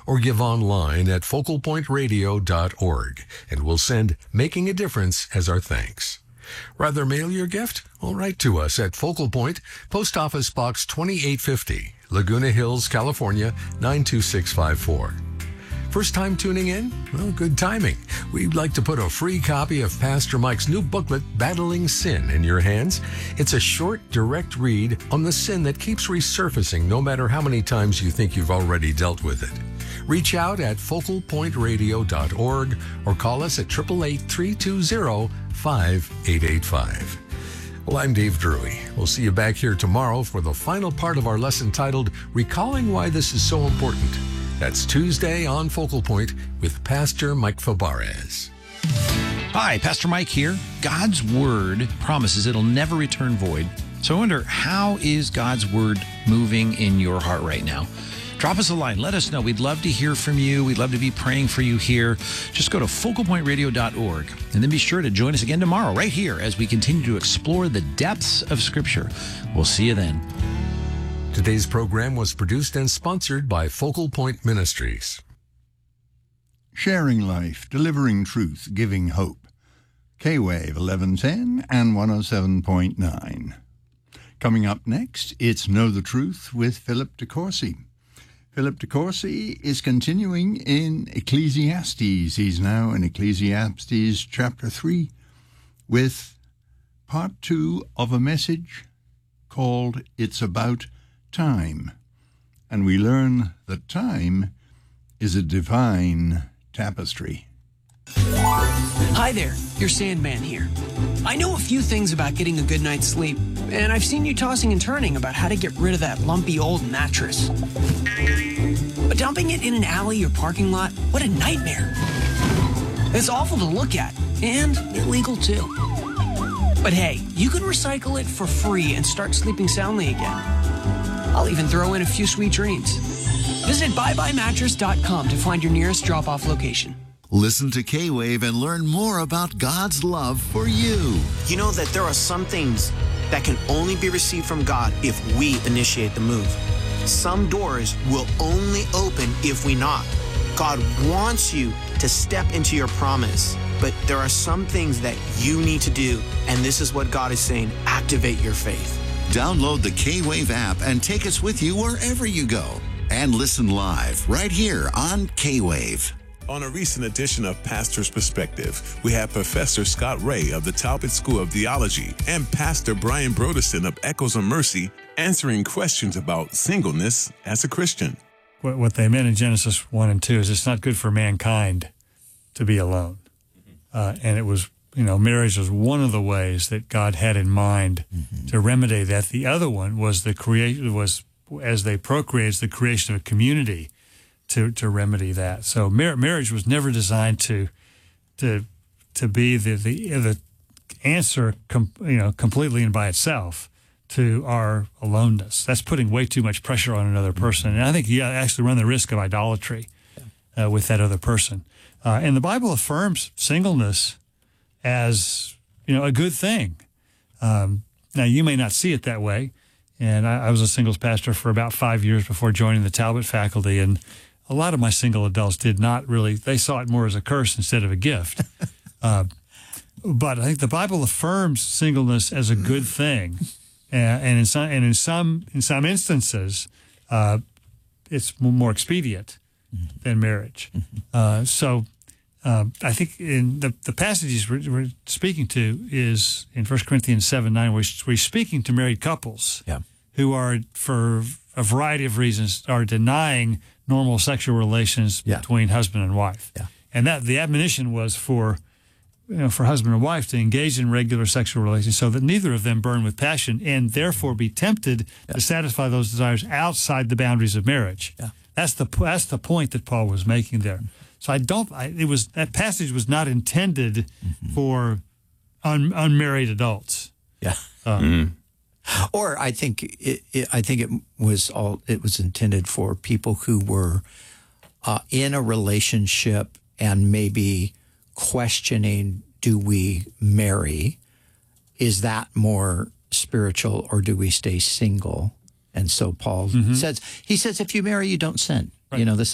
or give online at focalpointradio.org, and we'll send Making a Difference as our thanks. Rather mail your gift? Well, write to us at Focal Point, Post Office Box 2850, Laguna Hills, California, 92654. First time tuning in? Well, good timing. We'd like to put a free copy of Pastor Mike's new booklet, Battling Sin, in your hands. It's a short, direct read on the sin that keeps resurfacing no matter how many times you think you've already dealt with it. Reach out at focalpointradio.org or call us at 888-320-5885. Well, I'm Dave Drury. We'll see you back here tomorrow for the final part of our lesson titled, Recalling Why This Is So Important. That's Tuesday on Focal Point with Pastor Mike Fabarez. Hi, Pastor Mike here. God's Word promises it'll never return void. So I wonder, how is God's Word moving in your heart right now? Drop us a line. Let us know. We'd love to hear from you. We'd love to be praying for you here. Just go to focalpointradio.org and then be sure to join us again tomorrow right here as we continue to explore the depths of Scripture. We'll see you then. Today's program was produced and sponsored by Focal Point Ministries. Sharing life, delivering truth, giving hope. K-Wave 1110 and 107.9. Coming up next, it's Know the Truth with Philip DeCourcy. Philip DeCourcy is continuing in Ecclesiastes. He's now in Ecclesiastes chapter 3 with part 2 of a message called It's About Time. And we learn that time is a divine tapestry. Hi there, your Sandman here. I know a few things about getting a good night's sleep, and I've seen you tossing and turning about how to get rid of that lumpy old mattress. But dumping it in an alley or parking lot, what a nightmare. It's awful to look at, and illegal too. But hey, you can recycle it for free and start sleeping soundly again. I'll even throw in a few sweet dreams. Visit buyebuymattress.com to find your nearest drop-off location. Listen to K-Wave and learn more about God's love for you. You know that there are some things that can only be received from God if we initiate the move. Some doors will only open if we knock. God wants you to step into your promise, but there are some things that you need to do, and this is what God is saying: activate your faith. Download the K-Wave app and take us with you wherever you go. And listen live right here on K-Wave. On a recent edition of Pastor's Perspective, we have Professor Scott Ray of the Talbot School of Theology and Pastor Brian Broderson of Echoes of Mercy answering questions about singleness as a Christian. What they meant in Genesis 1 and 2 is it's not good for mankind to be alone. And it was, marriage was one of the ways that God had in mind to remedy that. The other one was as they procreate, the creation of a community to remedy that. So marriage was never designed to be the answer completely and by itself to our aloneness. That's putting way too much pressure on another person, and I think you actually run the risk of idolatry with that other person. And the Bible affirms singleness as a good thing. Now you may not see it that way, and I was a singles pastor for about 5 years before joining the Talbot faculty, and a lot of my single adults did not really, they saw it more as a curse instead of a gift. But I think the Bible affirms singleness as a good thing. And in some instances, it's more expedient than marriage. So I think in the passages we're speaking to is in 1 Corinthians 7:9, where we're speaking to married couples who are, for a variety of reasons, are denying normal sexual relations between husband and wife. And that the admonition was for husband and wife to engage in regular sexual relations so that neither of them burn with passion and therefore be tempted to satisfy those desires outside the boundaries of marriage. That's the point that Paul was making there. So that passage was not intended for unmarried adults. Or I think it was intended for people who were in a relationship and maybe questioning, do we marry? Is that more spiritual, or do we stay single? And so Paul says, if you marry, you don't sin. Right. This is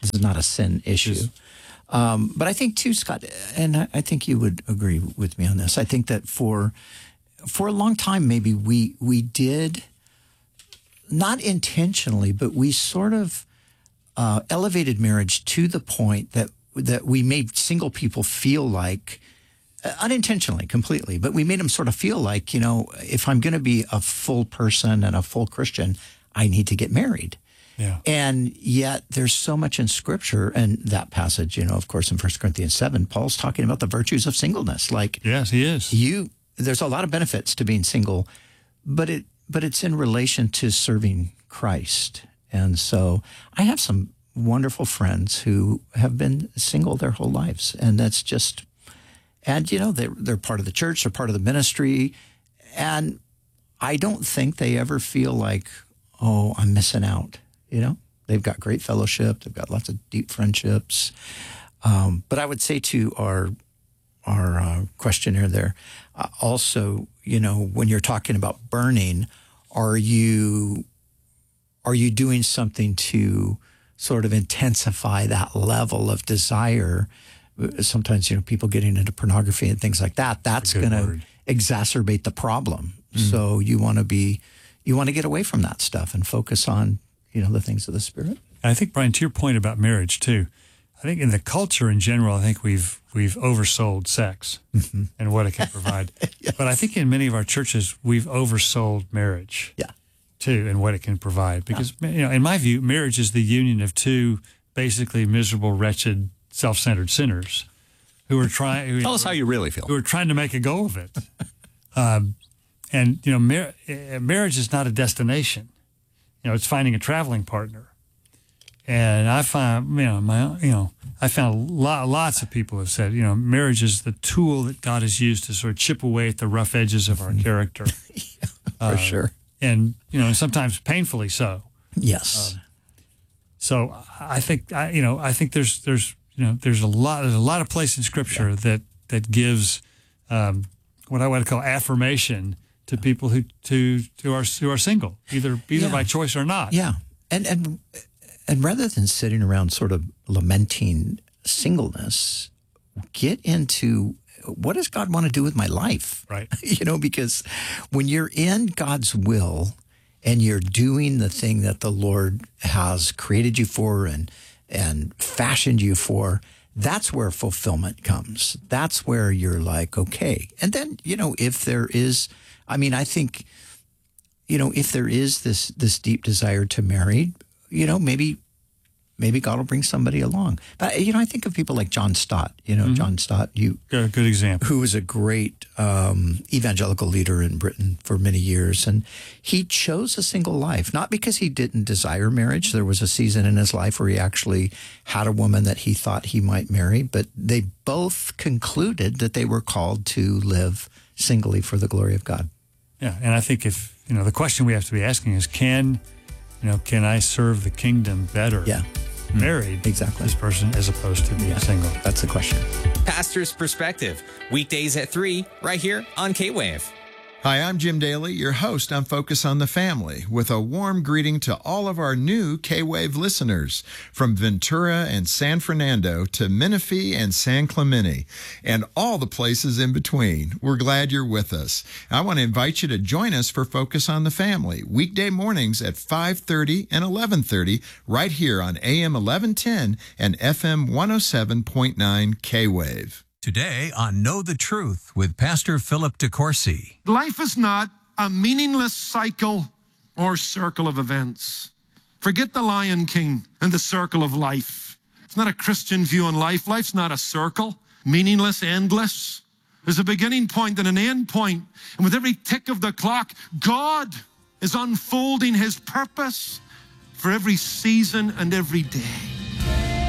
This is not a sin issue. But I think too, Scott, and I think you would agree with me on this. I think that for a long time, maybe we did, not intentionally, but we sort of elevated marriage to the point that we made single people feel like, unintentionally, completely, but we made them sort of feel like, if I'm going to be a full person and a full Christian, I need to get married. Yeah. And yet there's so much in Scripture, and that passage, of course, in 1 Corinthians 7, Paul's talking about the virtues of singleness. Like, yes, he is. There's a lot of benefits to being single, but it's in relation to serving Christ. And so I have some wonderful friends who have been single their whole lives, and that's just, and they're part of the church, they're part of the ministry, and I don't think they ever feel like, oh, I'm missing out. They've got great fellowship, they've got lots of deep friendships. But I would say to our questionnaire there, also, when you're talking about burning, are you doing something to sort of intensify that level of desire? Sometimes, people getting into pornography and things like that, that's going to exacerbate the problem. So you want to get away from that stuff and focus on, the things of the Spirit. I think, Brian, to your point about marriage too, I think in the culture in general, I think we've oversold sex and what it can provide. Yes. But I think in many of our churches, we've oversold marriage too and what it can provide. Because, in my view, marriage is the union of two basically miserable, wretched, self-centered sinners who are trying. Tell us how you really feel. Who are trying to make a go of it. Marriage is not a destination. It's finding a traveling partner. And I find, I found lots of people have said, marriage is the tool that God has used to sort of chip away at the rough edges of our character. For sure. And, sometimes painfully so. Yes. So I think there's a lot of place in Scripture that gives what I would call affirmation to people who are single, either by choice or not. Yeah. And rather than sitting around sort of lamenting singleness, get into what does God want to do with my life? Right. Because when you're in God's will and you're doing the thing that the Lord has created you for and fashioned you for, that's where fulfillment comes. That's where you're like, okay. And then, if there is, I think, if there is this deep desire to marry, maybe God will bring somebody along. But, I think of people like John Stott, John Stott, good example, who was a great evangelical leader in Britain for many years. And he chose a single life, not because he didn't desire marriage. There was a season in his life where he actually had a woman that he thought he might marry, but they both concluded that they were called to live singly for the glory of God. Yeah, and I think if, the question we have to be asking is, can I serve the kingdom better? Yeah. Married, exactly, this person as opposed to being single. That's the question. Pastor's Perspective, weekdays at 3, right here on K-Wave. Hi, I'm Jim Daly, your host on Focus on the Family, with a warm greeting to all of our new K-Wave listeners from Ventura and San Fernando to Menifee and San Clemente and all the places in between. We're glad you're with us. I want to invite you to join us for Focus on the Family, weekday mornings at 5:30 and 11:30 right here on AM 1110 and FM 107.9 K-Wave. Today on Know the Truth with Pastor Philip DeCourcy. Life is not a meaningless cycle or circle of events. Forget the Lion King and the circle of life. It's not a Christian view on life. Life's not a circle, meaningless, endless. There's a beginning point and an end point. And with every tick of the clock, God is unfolding his purpose for every season and every day.